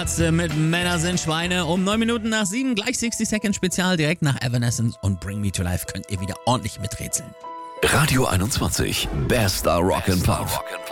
Ärzte mit Männer sind Schweine. Um 9 Minuten nach 7, gleich 60 Second Spezial, direkt nach Evanescence und Bring Me to Life könnt ihr wieder ordentlich miträtseln. Radio 21, bester Rock'n'Pop.